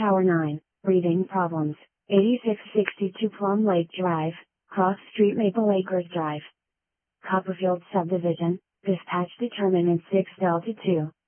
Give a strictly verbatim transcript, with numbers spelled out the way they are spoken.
Tower nine, breathing problems, eighty-six sixty-two Plum Lake Drive, Cross Street Maple Acres Drive. Copperfield Subdivision, dispatch determinant six Delta two.